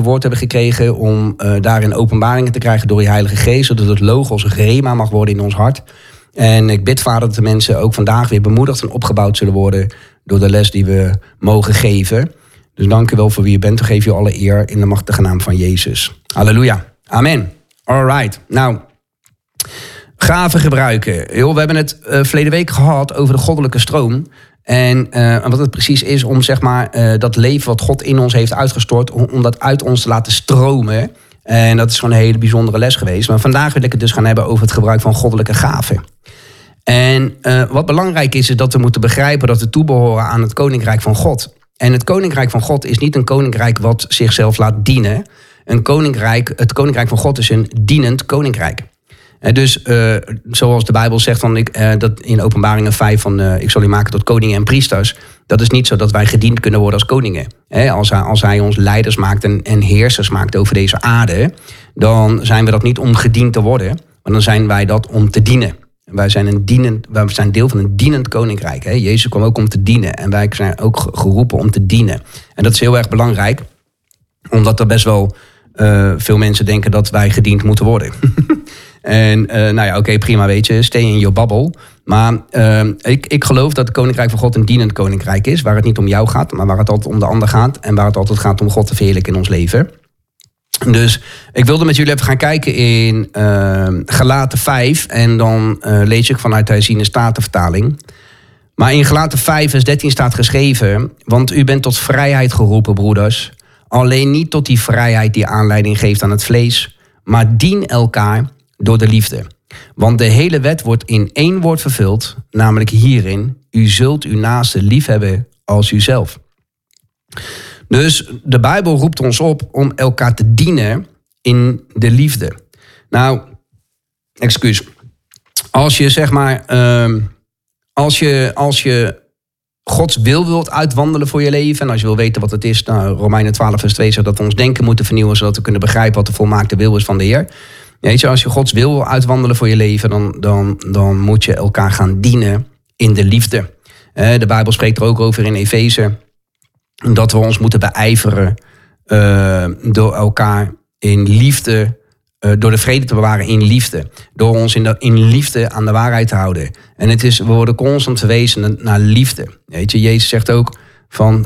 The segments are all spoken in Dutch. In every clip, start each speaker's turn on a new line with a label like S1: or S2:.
S1: geschreven woord hebben gekregen, om daarin openbaringen te krijgen door je Heilige Geest, zodat het logos rema mag worden in ons hart. En ik bid, Vader, dat de mensen ook vandaag weer bemoedigd en opgebouwd zullen worden door de les die we mogen geven. Dus dank u wel voor wie u bent. We geven u alle eer in de machtige naam van Jezus. Halleluja. Amen. All right. Nou, gaven gebruiken. Joh, we hebben het verleden week gehad over de goddelijke stroom. En wat het precies is om zeg maar dat leven wat God in ons heeft uitgestort, om dat uit ons te laten stromen. En dat is gewoon een hele bijzondere les geweest. Maar vandaag wil ik het dus gaan hebben over het gebruik van goddelijke gaven. En wat belangrijk is dat we moeten begrijpen dat we toebehoren aan het Koninkrijk van God. En het Koninkrijk van God is niet een koninkrijk wat zichzelf laat dienen. Het Koninkrijk van God is een dienend koninkrijk. Dus zoals de Bijbel zegt dat in Openbaringen 5 ik zal u maken tot koningen en priesters. Dat is niet zo dat wij gediend kunnen worden als koningen. Als hij ons leiders maakt en heersers maakt over deze aarde, dan zijn we dat niet om gediend te worden, maar dan zijn wij dat om te dienen. Wij zijn deel van een dienend koninkrijk. Jezus kwam ook om te dienen en wij zijn ook geroepen om te dienen. En dat is heel erg belangrijk, omdat er best wel veel mensen denken dat wij gediend moeten worden. En oké, prima, weet je, stay in your bubble. Maar ik geloof dat het Koninkrijk van God een dienend koninkrijk is, waar het niet om jou gaat, maar waar het altijd om de ander gaat en waar het altijd gaat om God te verheerlijken in ons leven. Dus ik wilde met jullie even gaan kijken in Galaten 5 en dan lees ik vanuit de herziene statenvertaling. Maar in Galaten 5 vers 13 staat geschreven: want u bent tot vrijheid geroepen, broeders. Alleen niet tot die vrijheid die aanleiding geeft aan het vlees, maar dien elkaar door de liefde. Want de hele wet wordt in één woord vervuld, namelijk hierin: u zult uw naaste liefhebben als uzelf. Dus de Bijbel roept ons op om elkaar te dienen in de liefde. Nou, excuus. Als je zeg maar, als je Gods wil wilt uitwandelen voor je leven, en als je wil weten wat het is, Romeinen 12 vers 2 zegt dat we ons denken moeten vernieuwen, zodat we kunnen begrijpen wat de volmaakte wil is van de Heer. Weet je, als je Gods wil wil uitwandelen voor je leven, dan moet je elkaar gaan dienen in de liefde. De Bijbel spreekt er ook over in Efeze, dat we ons moeten beijveren door elkaar in liefde, door de vrede te bewaren in liefde. Door ons in liefde aan de waarheid te houden. En we worden constant verwezen naar liefde. Weet je, Jezus zegt ook van,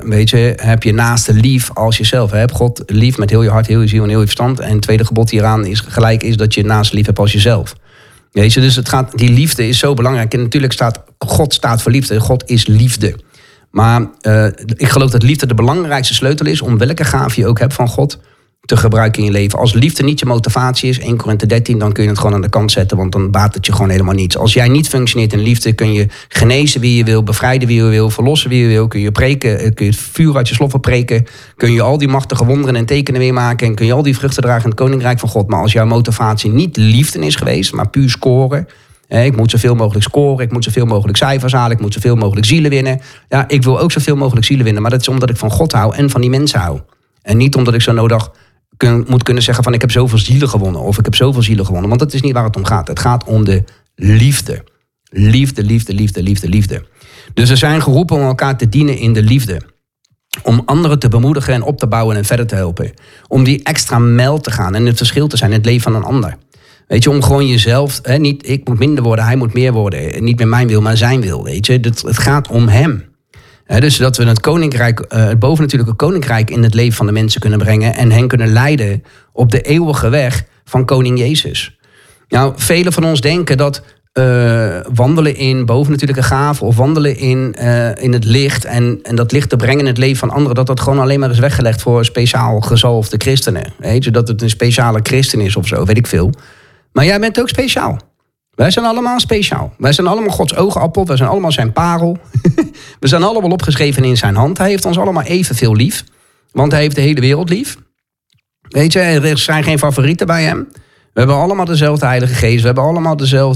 S1: heb je naaste lief als jezelf. Heb God lief met heel je hart, heel je ziel en heel je verstand. En het tweede gebod hieraan is dat je naaste lief hebt als jezelf. Weet je, dus die liefde is zo belangrijk. En natuurlijk God staat voor liefde. God is liefde. Maar ik geloof dat liefde de belangrijkste sleutel is om welke gave je ook hebt van God te gebruiken in je leven. Als liefde niet je motivatie is, 1 Korinthe 13, dan kun je het gewoon aan de kant zetten, want dan baat het je gewoon helemaal niets. Als jij niet functioneert in liefde, kun je genezen wie je wil, bevrijden wie je wil, verlossen wie je wil, kun je preken, kun je het vuur uit je sloffen preken, kun je al die machtige wonderen en tekenen weer maken en kun je al die vruchten dragen in het Koninkrijk van God. Maar als jouw motivatie niet liefde is geweest, maar puur scoren, ik moet zoveel mogelijk scoren, ik moet zoveel mogelijk cijfers halen, ik moet zoveel mogelijk zielen winnen. Ja, ik wil ook zoveel mogelijk zielen winnen, maar dat is omdat ik van God hou en van die mensen hou. En niet omdat ik zo nodig moet kunnen zeggen van ik heb zoveel zielen gewonnen of ik heb zoveel zielen gewonnen. Want dat is niet waar het om gaat. Het gaat om de liefde. Liefde, liefde, liefde, liefde, liefde. Dus we zijn geroepen om elkaar te dienen in de liefde. Om anderen te bemoedigen en op te bouwen en verder te helpen. Om die extra mijl te gaan en het verschil te zijn in het leven van een ander. Weet je, om gewoon jezelf, niet ik moet minder worden, hij moet meer worden. Niet meer mijn wil, maar zijn wil. Weet je, het gaat om hem. Dus dat we het koninkrijk, het bovennatuurlijke koninkrijk in het leven van de mensen kunnen brengen en hen kunnen leiden op de eeuwige weg van koning Jezus. Nou, velen van ons denken dat wandelen in bovennatuurlijke gaven of wandelen in het licht en dat licht te brengen in het leven van anderen, dat gewoon alleen maar is weggelegd voor speciaal gezalfde christenen. Weet je, dat het een speciale christen is of zo, weet ik veel. Maar jij bent ook speciaal. Wij zijn allemaal speciaal. Wij zijn allemaal Gods oogappel. Wij zijn allemaal zijn parel. We zijn allemaal opgeschreven in zijn hand. Hij heeft ons allemaal evenveel lief. Want hij heeft de hele wereld lief. Weet je, er zijn geen favorieten bij hem. We hebben allemaal dezelfde Heilige Geest. We hebben allemaal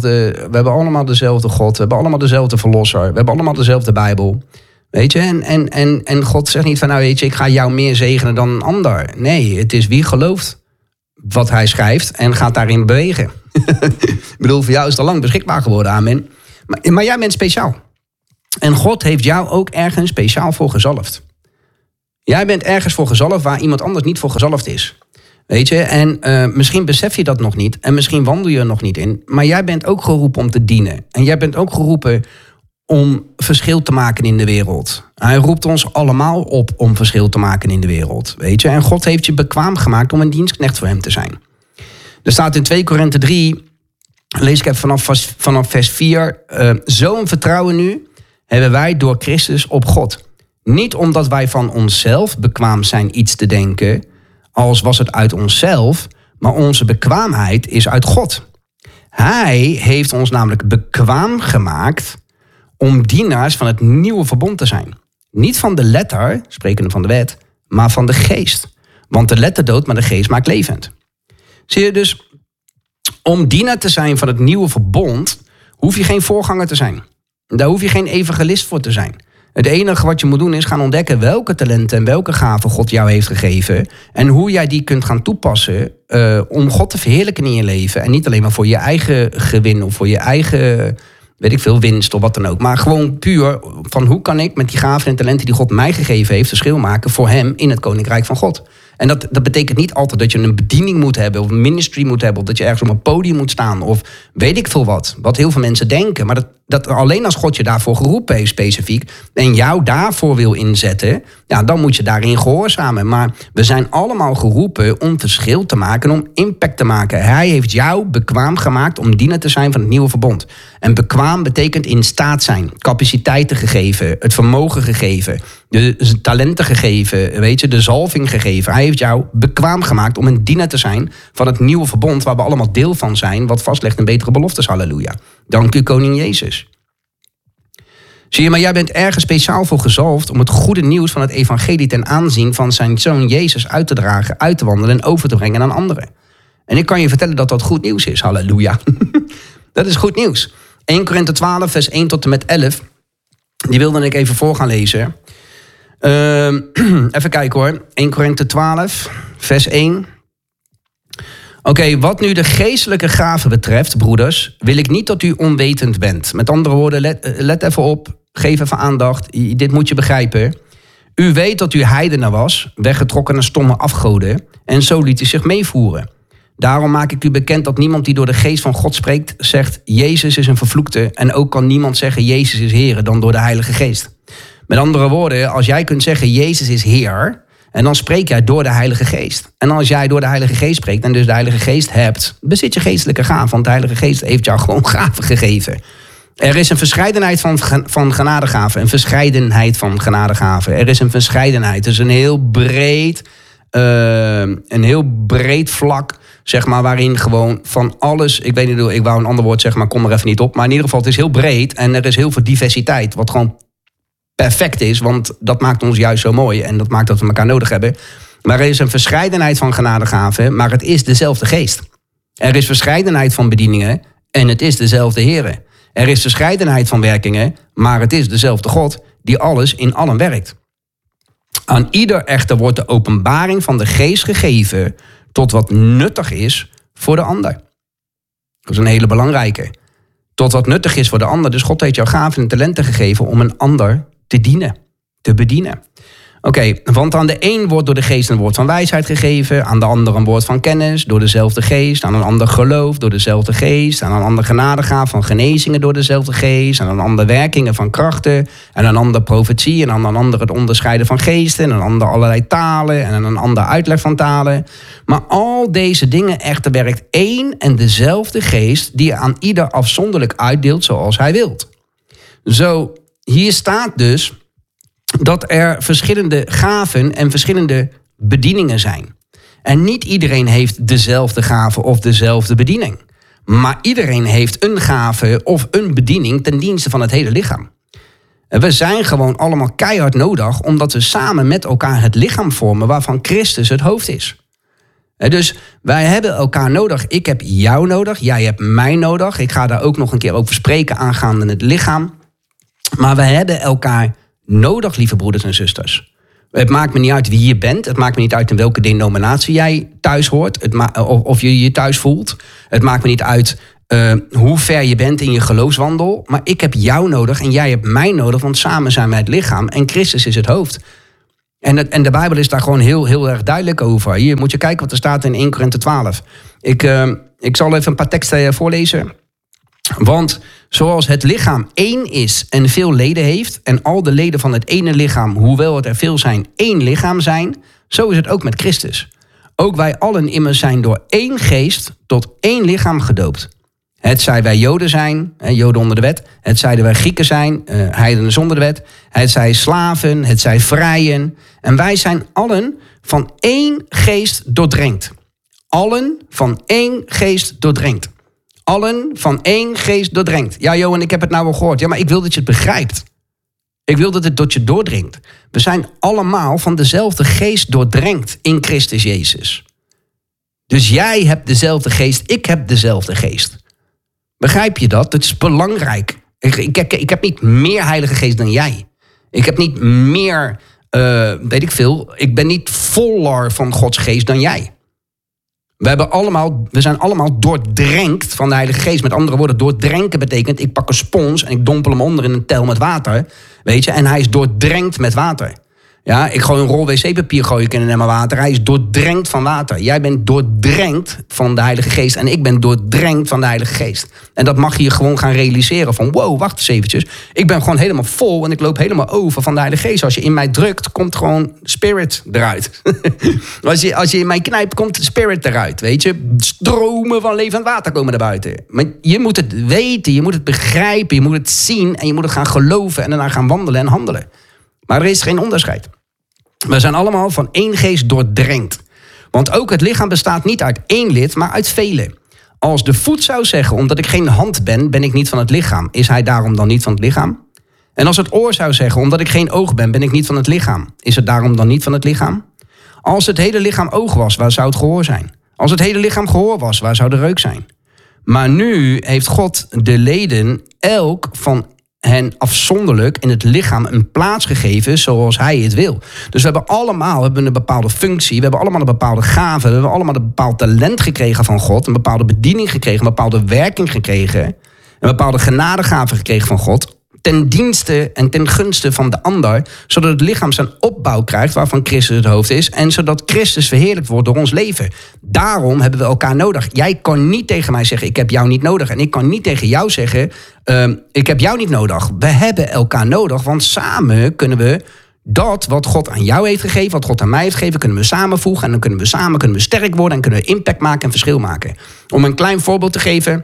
S1: dezelfde God. We hebben allemaal dezelfde Verlosser. We hebben allemaal dezelfde Bijbel. Weet je, en God zegt niet van, nou weet je, ik ga jou meer zegenen dan een ander. Nee, het is wie gelooft wat hij schrijft en gaat daarin bewegen. Ik bedoel, voor jou is het al lang beschikbaar geworden, amen. Maar jij bent speciaal. En God heeft jou ook ergens speciaal voor gezalfd. Jij bent ergens voor gezalfd waar iemand anders niet voor gezalfd is. Weet je, en misschien besef je dat nog niet. En misschien wandel je er nog niet in. Maar jij bent ook geroepen om te dienen. En jij bent ook geroepen om verschil te maken in de wereld. Hij roept ons allemaal op om verschil te maken in de wereld. Weet je, en God heeft je bekwaam gemaakt om een dienstknecht voor hem te zijn. Er staat in 2 Korinthe 3, lees ik even vanaf vers 4. Zo'n vertrouwen nu hebben wij door Christus op God. Niet omdat wij van onszelf bekwaam zijn iets te denken, als was het uit onszelf, maar onze bekwaamheid is uit God. Hij heeft ons namelijk bekwaam gemaakt om dienaars van het nieuwe verbond te zijn. Niet van de letter, sprekende van de wet, maar van de geest. Want de letter doodt, maar de geest maakt levend. Zie je dus, om dienaar te zijn van het nieuwe verbond, hoef je geen voorganger te zijn. Daar hoef je geen evangelist voor te zijn. Het enige wat je moet doen is gaan ontdekken welke talenten en welke gaven God jou heeft gegeven. En hoe jij die kunt gaan toepassen om God te verheerlijken in je leven. En niet alleen maar voor je eigen gewin of voor je eigen, weet ik veel, winst of wat dan ook. Maar gewoon puur van hoe kan ik met die gaven en talenten die God mij gegeven heeft verschil maken voor hem in het koninkrijk van God. En dat betekent niet altijd dat je een bediening moet hebben of een ministry moet hebben of dat je ergens op een podium moet staan of weet ik veel wat heel veel mensen denken. Maar dat alleen als God je daarvoor geroepen heeft specifiek en jou daarvoor wil inzetten, ja, dan moet je daarin gehoorzamen. Maar we zijn allemaal geroepen om verschil te maken, om impact te maken. Hij heeft jou bekwaam gemaakt om dienaar te zijn van het nieuwe verbond. En bekwaam betekent in staat zijn, capaciteiten gegeven, het vermogen gegeven, de talenten gegeven, weet je, de zalving gegeven. Hij heeft jou bekwaam gemaakt om een dienaar te zijn van het nieuwe verbond waar we allemaal deel van zijn, wat vastlegt in betere beloftes. Halleluja. Dank u, koning Jezus. Zie je, maar jij bent ergens speciaal voor gezalfd om het goede nieuws van het evangelie ten aanzien van zijn zoon Jezus uit te dragen, uit te wandelen en over te brengen aan anderen. En ik kan je vertellen dat dat goed nieuws is. Halleluja. Dat is goed nieuws. 1 Korinthe 12, vers 1 tot en met 11. Die wilde ik even voor gaan lezen. Even kijken hoor. 1 Korinthe 12, vers 1. Oké, wat nu de geestelijke gaven betreft, broeders, wil ik niet dat u onwetend bent. Met andere woorden, let even op, geef even aandacht. Dit moet je begrijpen. U weet dat u heidenen was, weggetrokken naar stomme afgoden, en zo liet u zich meevoeren. Daarom maak ik u bekend dat niemand die door de geest van God spreekt, zegt Jezus is een vervloekte. En ook kan niemand zeggen Jezus is Heer dan door de Heilige Geest. Met andere woorden, als jij kunt zeggen Jezus is Heer, en dan spreek jij door de Heilige Geest. En als jij door de Heilige Geest spreekt en dus de Heilige Geest hebt, bezit je geestelijke gaven, want de Heilige Geest heeft jou gewoon gaven gegeven. Er is een verscheidenheid van genadegaven, een verscheidenheid van genadegaven. Er is een verscheidenheid, dus een heel breed vlak, zeg maar, waarin gewoon van alles, ik weet niet, ik wou een ander woord zeggen, maar kom er even niet op. Maar in ieder geval, het is heel breed en er is heel veel diversiteit, wat gewoon perfect is, want dat maakt ons juist zo mooi en dat maakt dat we elkaar nodig hebben. Maar er is een verscheidenheid van genadegaven, maar het is dezelfde geest. Er is verscheidenheid van bedieningen en het is dezelfde Heere. Er is verscheidenheid van werkingen, maar het is dezelfde God die alles in allen werkt. Aan ieder echter wordt de openbaring van de geest gegeven tot wat nuttig is voor de ander. Dat is een hele belangrijke. Tot wat nuttig is voor de ander. Dus God heeft jou gaven en talenten gegeven om een ander te dienen, te bedienen. Oké, want aan de een wordt door de geest een woord van wijsheid gegeven, aan de ander een woord van kennis, door dezelfde geest, aan een ander geloof, door dezelfde geest, aan een ander genadegaaf van genezingen door dezelfde geest, aan een ander werkingen van krachten, en een ander profetie, en aan een ander het onderscheiden van geesten, en een ander allerlei talen, en een ander uitleg van talen. Maar al deze dingen echter werkt één en dezelfde geest, die aan ieder afzonderlijk uitdeelt zoals hij wilt. Zo, hier staat dus dat er verschillende gaven en verschillende bedieningen zijn. En niet iedereen heeft dezelfde gave of dezelfde bediening. Maar iedereen heeft een gave of een bediening ten dienste van het hele lichaam. We zijn gewoon allemaal keihard nodig, omdat we samen met elkaar het lichaam vormen waarvan Christus het hoofd is. Dus wij hebben elkaar nodig. Ik heb jou nodig, jij hebt mij nodig. Ik ga daar ook nog een keer over spreken aangaande het lichaam. Maar we hebben elkaar nodig, lieve broeders en zusters. Het maakt me niet uit wie je bent. Het maakt me niet uit in welke denominatie jij thuis hoort. Of je je thuis voelt. Het maakt me niet uit hoe ver je bent in je geloofswandel. Maar ik heb jou nodig en jij hebt mij nodig. Want samen zijn wij het lichaam en Christus is het hoofd. En de Bijbel is daar gewoon heel erg duidelijk over. Hier moet je kijken wat er staat in 1 Korinthe 12. Ik zal even een paar teksten voorlezen. Want zoals het lichaam één is en veel leden heeft, en al de leden van het ene lichaam, hoewel het er veel zijn, één lichaam zijn, zo is het ook met Christus. Ook wij allen immers zijn door één geest tot één lichaam gedoopt. Het zij wij Joden zijn, Joden onder de wet. Het zij wij Grieken zijn, heidenen zonder de wet. Het zij slaven, het zij vrijen. En wij zijn allen van één geest doordrenkt. Allen van één geest doordrenkt. Allen van één geest doordrenkt. Ja, Johan, ik heb het nou wel gehoord. Ja, maar ik wil dat je het begrijpt. Ik wil dat het tot je doordringt. We zijn allemaal van dezelfde geest doordrenkt in Christus Jezus. Dus jij hebt dezelfde geest, ik heb dezelfde geest. Begrijp je dat? Het is belangrijk. Ik heb niet meer Heilige Geest dan jij. Ik heb niet meer, weet ik veel. Ik ben niet voller van Gods geest dan jij. We zijn allemaal doordrenkt van de Heilige Geest. Met andere woorden, doordrenken betekent, ik pak een spons en ik dompel hem onder in een tel met water. Weet je, en hij is doordrenkt met water. Ja, ik gooi een rol wc-papier in een emmer water. Hij is doordrenkt van water. Jij bent doordrenkt van de Heilige Geest. En ik ben doordrenkt van de Heilige Geest. En dat mag je gewoon gaan realiseren. Van wow, wacht eens eventjes. Ik ben gewoon helemaal vol en ik loop helemaal over van de Heilige Geest. Als je in mij drukt, komt gewoon spirit eruit. Als je in mij knijpt, komt spirit eruit. Weet je, stromen van levend water komen er buiten. Maar je moet het weten, je moet het begrijpen, je moet het zien. En je moet het gaan geloven en daarna gaan wandelen en handelen. Maar er is geen onderscheid. We zijn allemaal van één geest doordrenkt. Want ook het lichaam bestaat niet uit één lid, maar uit vele. Als de voet zou zeggen, omdat ik geen hand ben, ben ik niet van het lichaam. Is hij daarom dan niet van het lichaam? En als het oor zou zeggen, omdat ik geen oog ben, ben ik niet van het lichaam. Is het daarom dan niet van het lichaam? Als het hele lichaam oog was, waar zou het gehoor zijn? Als het hele lichaam gehoor was, waar zou de reuk zijn? Maar nu heeft God de leden elk van hen afzonderlijk in het lichaam een plaats gegeven zoals hij het wil. Dus we hebben allemaal een bepaalde functie, we hebben allemaal een bepaalde gave, we hebben allemaal een bepaald talent gekregen van God, een bepaalde bediening gekregen, een bepaalde werking gekregen, een bepaalde genadegave gekregen van God, ten dienste en ten gunste van de ander, zodat het lichaam zijn opbouw krijgt waarvan Christus het hoofd is en zodat Christus verheerlijkt wordt door ons leven. Daarom hebben we elkaar nodig. Jij kan niet tegen mij zeggen, ik heb jou niet nodig. En ik kan niet tegen jou zeggen, ik heb jou niet nodig. We hebben elkaar nodig, want samen kunnen we dat wat God aan jou heeft gegeven, wat God aan mij heeft gegeven, kunnen we samenvoegen. En dan kunnen we sterk worden en kunnen we impact maken en verschil maken. Om een klein voorbeeld te geven.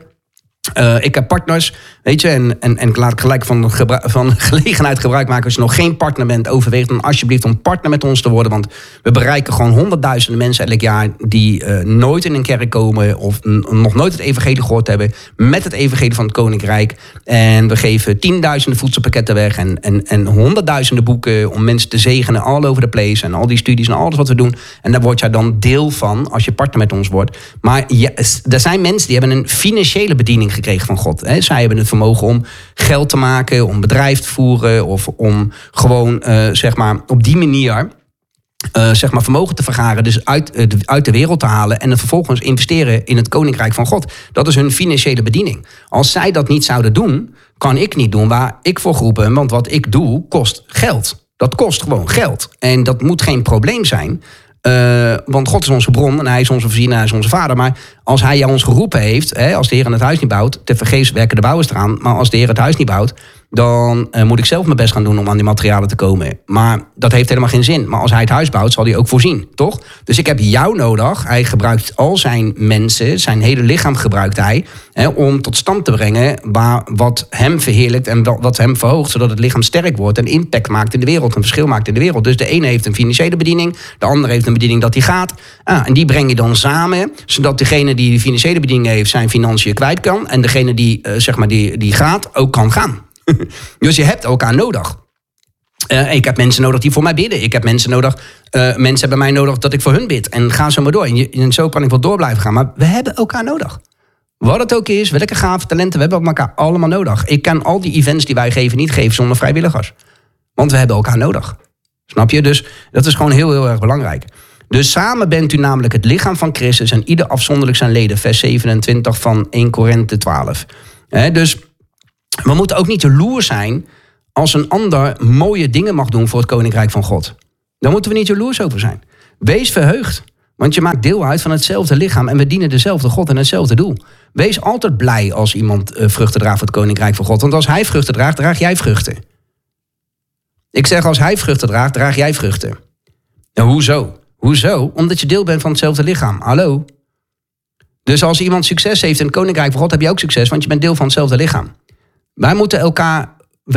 S1: Ik heb partners, weet je, en ik laat gelijk van gelegenheid gebruik maken. Als je nog geen partner bent, overweeg dan alsjeblieft om partner met ons te worden. Want we bereiken gewoon honderdduizenden mensen elk jaar die nooit in een kerk komen of nog nooit het evangelie gehoord hebben met het evangelie van het Koninkrijk. En we geven tienduizenden voedselpakketten weg en honderdduizenden boeken om mensen te zegenen all over the place. En al die studies en alles wat we doen. En daar word jij dan deel van als je partner met ons wordt. Maar er zijn mensen die hebben een financiële bediening gekregen van God. Zij hebben het vermogen om geld te maken, om bedrijf te voeren of om gewoon zeg maar op die manier zeg maar vermogen te vergaren, dus uit de wereld te halen en dan vervolgens investeren in het Koninkrijk van God. Dat is hun financiële bediening. Als zij dat niet zouden doen, kan ik niet doen waar ik voor geroepen ben, want wat ik doe kost geld. Dat kost gewoon geld. En dat moet geen probleem zijn. Want God is onze bron en hij is onze voorziener, hij is onze vader. Maar als hij ons geroepen heeft, als de Heer het huis niet bouwt, tevergeefs werken de bouwers eraan. Maar als de Heer het huis niet bouwt, dan moet ik zelf mijn best gaan doen om aan die materialen te komen. Maar dat heeft helemaal geen zin. Maar als hij het huis bouwt, zal hij ook voorzien, toch? Dus ik heb jou nodig. Hij gebruikt al zijn mensen, zijn hele lichaam gebruikt hij, om tot stand te brengen wat hem verheerlijkt en wat hem verhoogt, zodat het lichaam sterk wordt en impact maakt in de wereld, een verschil maakt in de wereld. Dus de ene heeft een financiële bediening, de andere heeft een bediening dat hij gaat. En die breng je dan samen, zodat degene die de financiële bediening heeft zijn financiën kwijt kan en degene die, zeg maar, die gaat, ook kan gaan. Dus je hebt elkaar nodig. Ik heb mensen nodig die voor mij bidden. Ik heb mensen nodig. Mensen hebben mij nodig dat ik voor hun bid. En ga zo maar door. En zo kan ik wel door blijven gaan. Maar we hebben elkaar nodig. Wat het ook is, welke gave talenten, we hebben elkaar allemaal nodig. Ik kan al die events die wij geven niet geven zonder vrijwilligers. Want we hebben elkaar nodig. Snap je? Dus dat is gewoon heel erg belangrijk. Dus samen bent u namelijk het lichaam van Christus en ieder afzonderlijk zijn leden. Vers 27 van 1 Korinthe 12. Dus we moeten ook niet jaloers zijn als een ander mooie dingen mag doen voor het Koninkrijk van God. Daar moeten we niet jaloers over zijn. Wees verheugd. Want je maakt deel uit van hetzelfde lichaam en we dienen dezelfde God en hetzelfde doel. Wees altijd blij als iemand vruchten draagt voor het koninkrijk van God. Want als hij vruchten draagt, draag jij vruchten. Ik zeg, als hij vruchten draagt, draag jij vruchten. En hoezo? Hoezo? Omdat je deel bent van hetzelfde lichaam. Hallo? Dus als iemand succes heeft in het koninkrijk van God, heb je ook succes, want je bent deel van hetzelfde lichaam. Wij moeten elkaar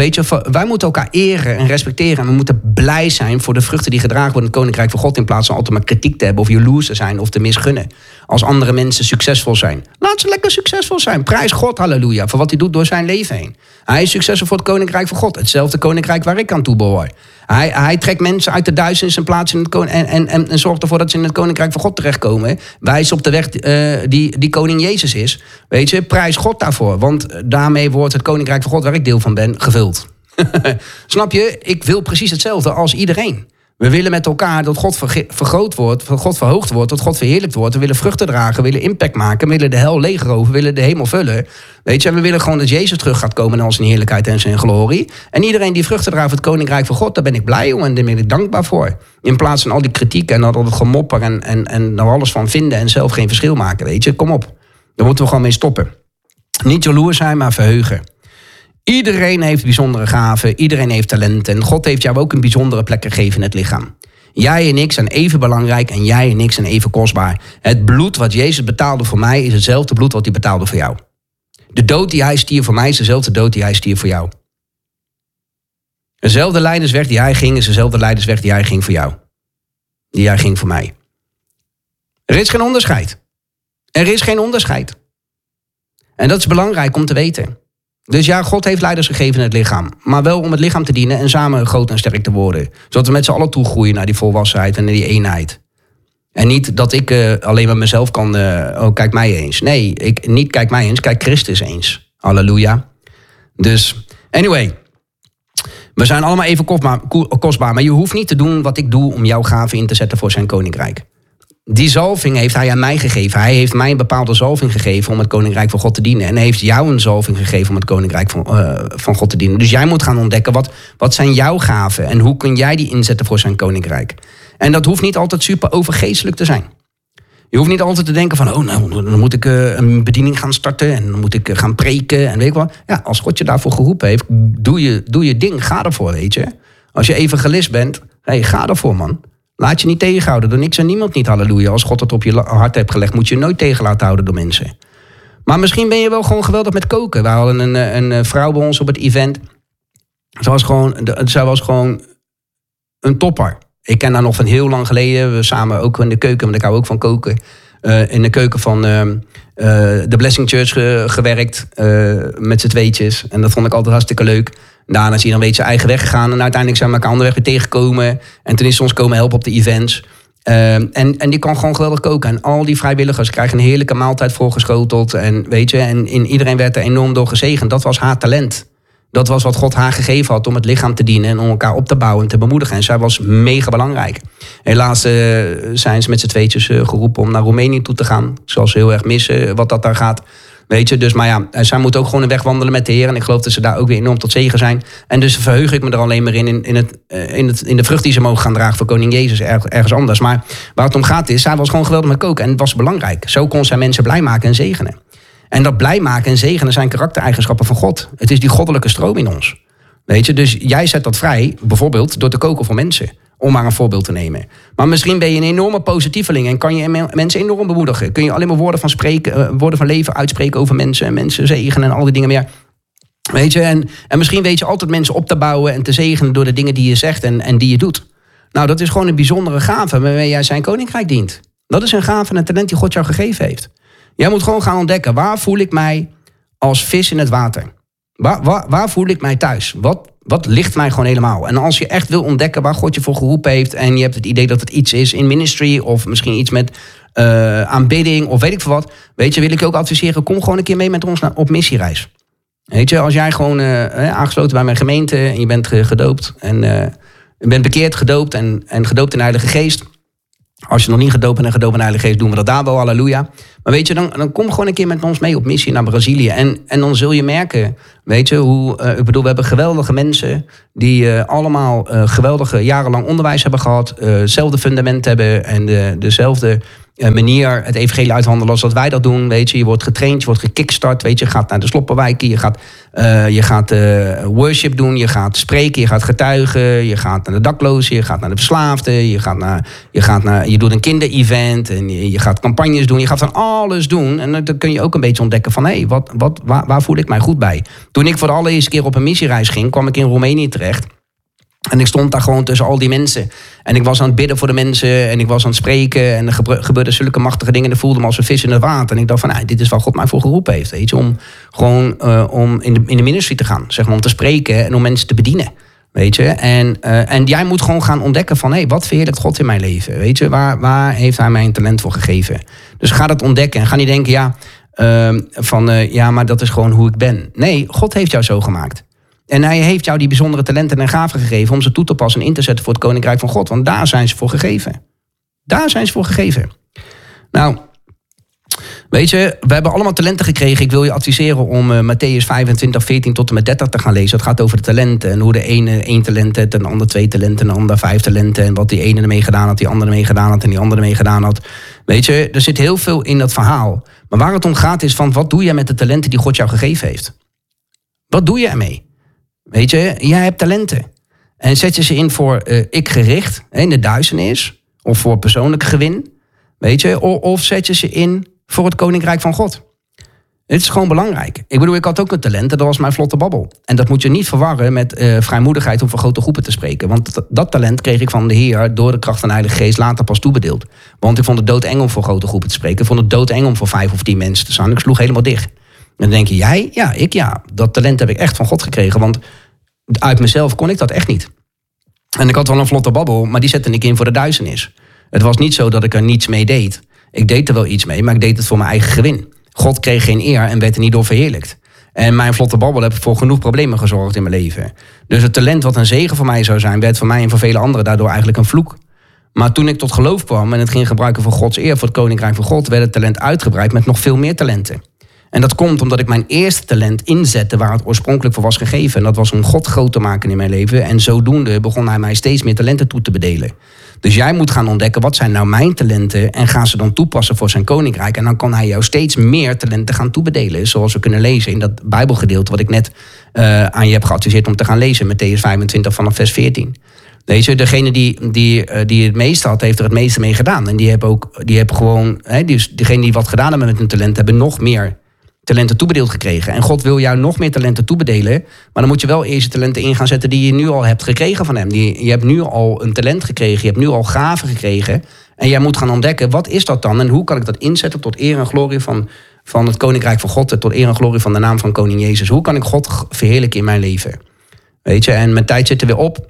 S1: eren en respecteren. En we moeten blij zijn voor de vruchten die gedragen worden in het koninkrijk van God, in plaats van altijd maar kritiek te hebben of jaloers te zijn of te misgunnen. Als andere mensen succesvol zijn. Laat ze lekker succesvol zijn. Prijs God, halleluja, voor wat hij doet door zijn leven heen. Hij is succesvol voor het koninkrijk van God. Hetzelfde koninkrijk waar ik aan toe behoor. Hij trekt mensen uit de duisternis en plaatst in het en zorgt ervoor dat ze in het koninkrijk van God terechtkomen. Wijs op de weg die koning Jezus is. Weet je, prijs God daarvoor. Want daarmee wordt het koninkrijk van God, waar ik deel van ben, gevuld. Snap je? Ik wil precies hetzelfde als iedereen. We willen met elkaar dat God vergroot wordt, dat God verhoogd wordt, dat God verheerlijkt wordt. We willen vruchten dragen, we willen impact maken, we willen de hel leegroven, we willen de hemel vullen. Weet je, en we willen gewoon dat Jezus terug gaat komen in al zijn heerlijkheid en zijn glorie. En iedereen die vruchten draagt voor het koninkrijk van God, daar ben ik blij om en daar ben ik dankbaar voor. In plaats van al die kritiek en al dat gemopper en er alles van vinden en zelf geen verschil maken, weet je. Kom op, daar moeten we gewoon mee stoppen. Niet jaloers zijn, maar verheugen. Iedereen heeft bijzondere gaven, iedereen heeft talenten. En God heeft jou ook een bijzondere plek gegeven in het lichaam. Jij en ik zijn even belangrijk en jij en ik zijn even kostbaar. Het bloed wat Jezus betaalde voor mij is hetzelfde bloed wat hij betaalde voor jou. De dood die hij stierf voor mij is dezelfde dood die hij stierf voor jou. Dezelfde leidersweg die hij ging is dezelfde leidersweg die hij ging voor jou. Die hij ging voor mij. Er is geen onderscheid. Er is geen onderscheid. En dat is belangrijk om te weten. Dus ja, God heeft leiders gegeven in het lichaam. Maar wel om het lichaam te dienen en samen groot en sterk te worden. Zodat we met z'n allen toegroeien naar die volwassenheid en naar die eenheid. En niet dat ik alleen maar mezelf kan, kijk mij eens. Nee, niet kijk mij eens, kijk Christus eens. Halleluja. Dus, anyway. We zijn allemaal even kostbaar. Maar je hoeft niet te doen wat ik doe om jouw gaven in te zetten voor zijn koninkrijk. Die zalving heeft hij aan mij gegeven. Hij heeft mij een bepaalde zalving gegeven om het koninkrijk van God te dienen. En hij heeft jou een zalving gegeven om het koninkrijk van God te dienen. Dus jij moet gaan ontdekken, wat zijn jouw gaven? En hoe kun jij die inzetten voor zijn koninkrijk? En dat hoeft niet altijd super overgeestelijk te zijn. Je hoeft niet altijd te denken van, dan moet ik een bediening gaan starten. En dan moet ik gaan preken en weet ik wat. Ja, als God je daarvoor geroepen heeft, doe je ding. Ga ervoor, weet je. Als je evangelist bent, ga ervoor, man. Laat je niet tegenhouden door niks en niemand niet, halleluja. Als God het op je hart heeft gelegd, moet je nooit tegen laten houden door mensen. Maar misschien ben je wel gewoon geweldig met koken. We hadden een vrouw bij ons op het event. Zij was gewoon een topper. Ik ken haar nog van heel lang geleden. We samen ook in de keuken, want ik hou ook van koken. In de keuken van de Blessing Church gewerkt. Met z'n tweetjes. En dat vond ik altijd hartstikke leuk. Daarna is hij dan zijn eigen weg gegaan. En uiteindelijk zijn we elkaar onderweg weer tegengekomen. En toen is ze ons komen helpen op de events. En die kan gewoon geweldig koken. En al die vrijwilligers krijgen een heerlijke maaltijd voorgeschoteld. En weet je, en iedereen werd er enorm door gezegend. Dat was haar talent. Dat was wat God haar gegeven had om het lichaam te dienen. En om elkaar op te bouwen en te bemoedigen. En zij was mega belangrijk. Helaas zijn ze met z'n tweetjes geroepen om naar Roemenië toe te gaan. Ik zal ze heel erg missen wat dat daar gaat. Weet je, dus maar ja, zij moet ook gewoon een weg wandelen met de Heer. En ik geloof dat ze daar ook weer enorm tot zegen zijn. En dus verheug ik me er alleen maar in de vrucht die ze mogen gaan dragen voor koning Jezus ergens anders. Maar waar het om gaat is, zij was gewoon geweldig met koken. En het was belangrijk. Zo kon zij mensen blij maken en zegenen. En dat blij maken en zegenen zijn karaktereigenschappen van God. Het is die goddelijke stroom in ons. Weet je, dus jij zet dat vrij, bijvoorbeeld door te koken voor mensen. Om maar een voorbeeld te nemen. Maar misschien ben je een enorme positieveling en kan je mensen enorm bemoedigen. Kun je alleen maar woorden van leven uitspreken over mensen. En mensen zegenen en al die dingen meer. Weet je, en misschien weet je altijd mensen op te bouwen en te zegenen door de dingen die je zegt en die je doet. Nou, dat is gewoon een bijzondere gave waarmee jij zijn koninkrijk dient. Dat is een gave en een talent die God jou gegeven heeft. Jij moet gewoon gaan ontdekken, waar voel ik mij als vis in het water? Waar voel ik mij thuis? Wat ligt mij gewoon helemaal? En als je echt wil ontdekken waar God je voor geroepen heeft en je hebt het idee dat het iets is in ministry of misschien iets met aanbidding of weet ik veel wat. Weet je, wil ik je ook adviseren, kom gewoon een keer mee met ons op missiereis. Weet je, als jij gewoon aangesloten bij mijn gemeente en je bent gedoopt en je bent bekeerd, gedoopt en gedoopt in de Heilige Geest. Als je nog niet gedoopt bent en gedoopt in de Heilige Geest, doen we dat daar wel, halleluja. Maar weet je, dan kom gewoon een keer met ons mee op missie naar Brazilië. En dan zul je merken, weet je, we hebben geweldige mensen die allemaal geweldige jarenlang onderwijs hebben gehad. Hetzelfde fundament hebben en dezelfde manier het evangelie uithandelen als dat wij dat doen. Weet je, je wordt getraind, je wordt gekickstart. Weet je, je gaat naar de sloppenwijken, je gaat worship doen, je gaat spreken, je gaat getuigen, je gaat naar de daklozen, je gaat naar de verslaafden, je doet een kinderevent en je gaat campagnes doen, je gaat van alles doen. En dan kun je ook een beetje ontdekken van, hé, waar voel ik mij goed bij? Toen ik voor de allereerste keer op een missiereis ging, kwam ik in Roemenië terecht. En ik stond daar gewoon tussen al die mensen. En ik was aan het bidden voor de mensen. En ik was aan het spreken. En er gebeurden zulke machtige dingen. En ik voelde me als een vis in het water. En ik dacht van, dit is waar God mij voor geroepen heeft. Weet je, om gewoon om in de ministry te gaan. Zeg maar, om te spreken en om mensen te bedienen. Weet je. En jij moet gewoon gaan ontdekken van, wat verheerlijkt God in mijn leven? Weet je, waar heeft hij mij een talent voor gegeven? Dus ga dat ontdekken. En ga niet denken, maar dat is gewoon hoe ik ben. Nee, God heeft jou zo gemaakt. En hij heeft jou die bijzondere talenten en gaven gegeven om ze toe te passen en in te zetten voor het Koninkrijk van God. Want daar zijn ze voor gegeven. Daar zijn ze voor gegeven. Nou, weet je, we hebben allemaal talenten gekregen. Ik wil je adviseren om Mattheüs 25, 14 tot en met 30 te gaan lezen. Het gaat over de talenten en hoe de ene 1 talent heeft, en de ander 2 talenten, en de ander 5 talenten. En wat die ene ermee gedaan had, die andere ermee gedaan had en die andere ermee gedaan had. Weet je, er zit heel veel in dat verhaal. Maar waar het om gaat is van, wat doe je met de talenten die God jou gegeven heeft? Wat doe je ermee? Weet je, jij hebt talenten. En zet je ze in voor ik-gericht, in de duisternis. Of voor persoonlijk gewin. Weet je, of zet je ze in voor het Koninkrijk van God. Het is gewoon belangrijk. Ik bedoel, ik had ook een talent en dat was mijn vlotte babbel. En dat moet je niet verwarren met vrijmoedigheid om voor grote groepen te spreken. Want dat talent kreeg ik van de Heer door de kracht van de Heilige Geest later pas toebedeeld. Want ik vond het doodeng om voor grote groepen te spreken. Ik vond het doodeng om voor 5 of 10 mensen te staan. Ik sloeg helemaal dicht. En dan denk je, jij? Ja, ik ja. Dat talent heb ik echt van God gekregen. Want uit mezelf kon ik dat echt niet. En ik had wel een vlotte babbel, maar die zette ik in voor de duisternis. Het was niet zo dat ik er niets mee deed. Ik deed er wel iets mee, maar ik deed het voor mijn eigen gewin. God kreeg geen eer en werd er niet door verheerlijkt. En mijn vlotte babbel heeft voor genoeg problemen gezorgd in mijn leven. Dus het talent wat een zegen voor mij zou zijn, werd voor mij en voor vele anderen daardoor eigenlijk een vloek. Maar toen ik tot geloof kwam en het ging gebruiken voor Gods eer, voor het Koninkrijk van God, werd het talent uitgebreid met nog veel meer talenten. En dat komt omdat ik mijn eerste talent inzette waar het oorspronkelijk voor was gegeven. En dat was om God groot te maken in mijn leven. En zodoende begon hij mij steeds meer talenten toe te bedelen. Dus jij moet gaan ontdekken, wat zijn nou mijn talenten? En ga ze dan toepassen voor zijn koninkrijk. En dan kan hij jou steeds meer talenten gaan toebedelen. Zoals we kunnen lezen in dat Bijbelgedeelte wat ik net aan je heb geadviseerd om te gaan lezen. Mattheüs 25 vanaf vers 14. Weet je, degene die het meeste had, heeft er het meeste mee gedaan. En die hebben gewoon, dus degene die wat gedaan hebben met hun talent, hebben nog meer talenten toebedeeld gekregen. En God wil jou nog meer talenten toebedelen. Maar dan moet je wel eerst je talenten in gaan zetten die je nu al hebt gekregen van hem. Je hebt nu al een talent gekregen. Je hebt nu al gaven gekregen. En jij moet gaan ontdekken, wat is dat dan? En hoe kan ik dat inzetten tot eer en glorie van het Koninkrijk van God. Tot eer en glorie van de naam van Koning Jezus. Hoe kan ik God verheerlijken in mijn leven? Weet je, en mijn tijd zit er weer op.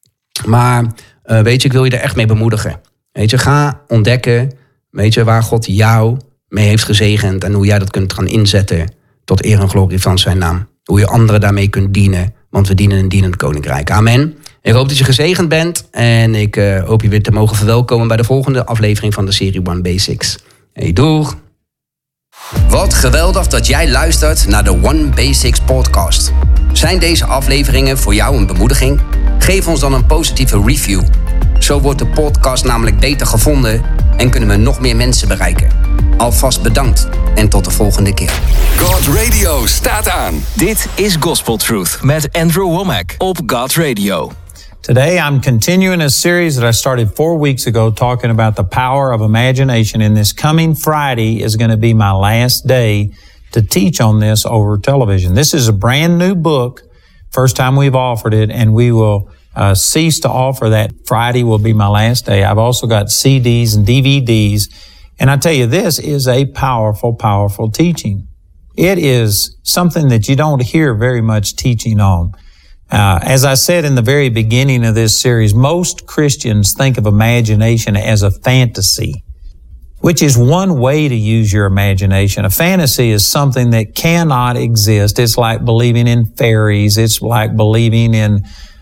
S1: Maar weet je, ik wil je er echt mee bemoedigen. Weet je, ga ontdekken, weet je, waar God jou mee heeft gezegend en hoe jij dat kunt gaan inzetten tot eer en glorie van zijn naam. Hoe je anderen daarmee kunt dienen, want we dienen een dienend koninkrijk. Amen. Ik hoop dat je gezegend bent en ik hoop je weer te mogen verwelkomen bij de volgende aflevering van de serie One Basics. Hey, doeg! Wat geweldig dat jij luistert naar de One Basics podcast. Zijn deze afleveringen voor jou een bemoediging? Geef ons dan een positieve review. Zo wordt de podcast namelijk beter gevonden en kunnen we nog meer mensen bereiken. Alvast bedankt en tot de volgende keer.
S2: God Radio staat aan. Dit is Gospel Truth met Andrew Wommack op God Radio.
S3: Today I'm continuing a series that I started 4 weeks ago talking about the power of imagination. And this coming Friday is going to be my last day to teach on this over television. This is a brand new book. First time we've offered it, and we will cease to offer that. Friday will be my last day. I've also got CDs and DVDs. And I tell you, this is a powerful, powerful teaching. It is something that you don't hear very much teaching on. As I said in the very beginning of this series, most Christians think of imagination as a fantasy, which is one way to use your imagination. A fantasy is something that cannot exist. It's like believing in fairies. It's like believing in